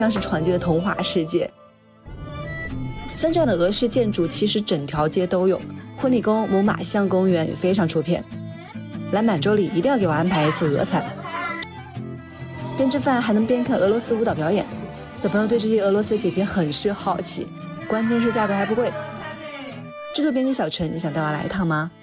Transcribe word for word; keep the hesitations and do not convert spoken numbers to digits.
像是闯进了童话世界。像这样的俄式建筑，其实整条街都有。婚礼宫母马巷公园也非常出片。来满洲里一定要给我安排一次俄餐，边吃饭还能边看俄罗斯舞蹈表演。小朋友对这些俄罗斯姐姐很是好奇，关键是价格还不贵。制作编辑小陈，你想带我来一趟吗？